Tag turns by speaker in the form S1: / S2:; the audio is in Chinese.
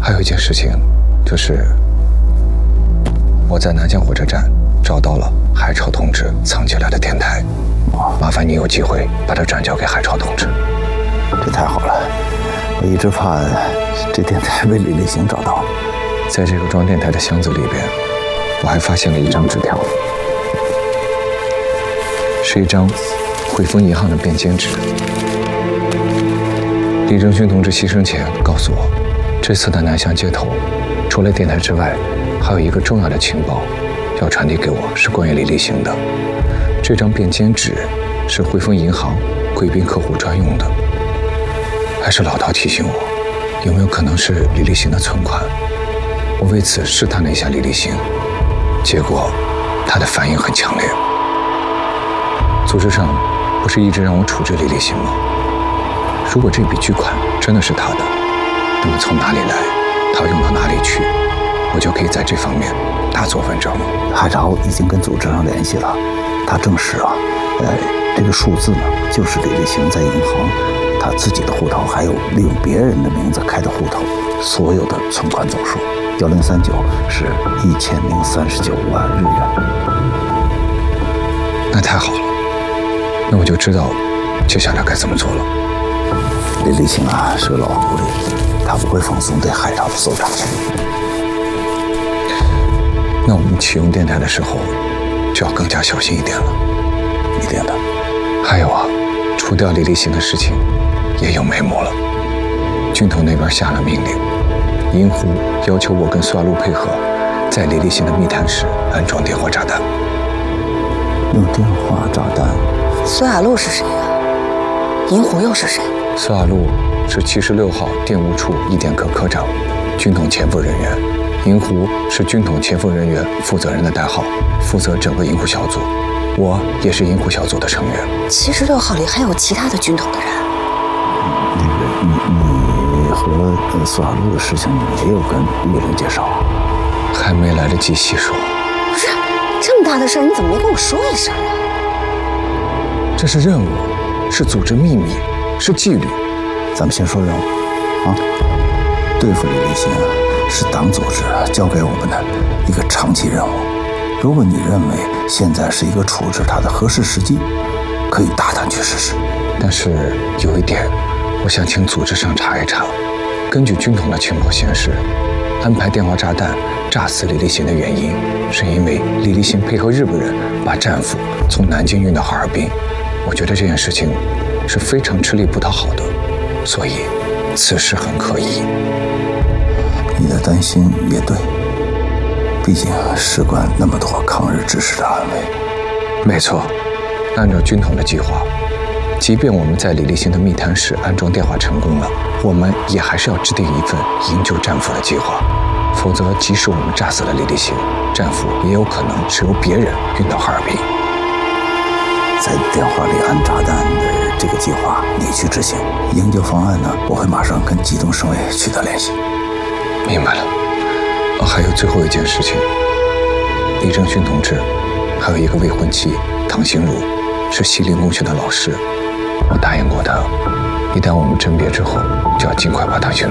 S1: 还有一件事情，就是我在南江火车站找到了海潮同志藏起来的电台，麻烦你有机会把它转交给海潮同志。
S2: 这太好了，我一直怕这电台被李立行找到。
S1: 在这个装电台的箱子里边，我还发现了一张纸条，是一张汇丰银行的便笺纸。李正勋同志牺牲前告诉我，这次的南翔街头，除了电台之外，还有一个重要的情报要传递给我，是关于李立行的。这张便笺纸是汇丰银行贵宾客户专用的。还是老陶提醒我，有没有可能是李立行的存款？我为此试探了一下李立行，结果他的反应很强烈。组织上不是一直让我处置李立行吗？如果这笔巨款真的是他的，那么从哪里来，他用到哪里去，我就可以在这方面大做文章了。
S2: 海潮已经跟组织上联系了，他证实这个数字呢，就是李立行在银行他自己的户头，还有利用别人的名字开的户头，所有的存款总数1039是1039万日元。
S1: 那太好了，那我就知道接下来该怎么做了。
S2: 李立行是个老狐狸，他不会放松对海潮的搜查。
S1: 那我们启用电台的时候就要更加小心一点了。
S2: 一定的。
S1: 还有除掉李立行的事情也有眉目了。军统那边下了命令，银湖要求我跟苏亚路配合，在李立行的密探室安装电话炸弹。
S2: 用电话炸弹？
S3: 苏亚路是谁呀？银湖又是谁？
S1: 苏亚路是76号电务处一电科科长，军统潜伏人员。银湖是军统潜伏人员负责人的代号，负责整个银湖小组。我也是银湖小组的成员。
S3: 76号里还有其他的军统的人。
S2: 你和苏亚路的事情也有跟岳林介绍？
S1: 还没来得及细说。
S3: 不是，这么大的事你怎么没跟我说一声啊？
S1: 这是任务，是组织秘密，是纪律。
S2: 咱们先说任务对付李立行是党组织交给我们的一个长期任务。如果你认为现在是一个处置他的合适时机，可以大胆去试试。
S1: 但是有一点，我想请组织上查一查。根据军统的情报显示，安排电话炸弹炸死李立行的原因，是因为李立行配合日本人把战俘从南京运到哈尔滨。我觉得这件事情是非常吃力不讨好的，所以此事很可疑。
S2: 你的担心也对，毕竟事关那么多抗日志士的安危。
S1: 没错，按照军统的计划，即便我们在李立行的密探室安装电话成功了，我们也还是要制定一份营救战俘的计划，否则即使我们炸死了李立行，战俘也有可能是由别人运到哈尔滨。
S2: 在电话里安炸弹的这个计划你去执行，营救方案呢，我会马上跟机动省委取得联系。
S1: 明白了。还有最后一件事情，李正勋同志还有一个未婚妻唐心如，是西陵公学的老师。我答应过他，一旦我们甄别之后，就要尽快把唐心如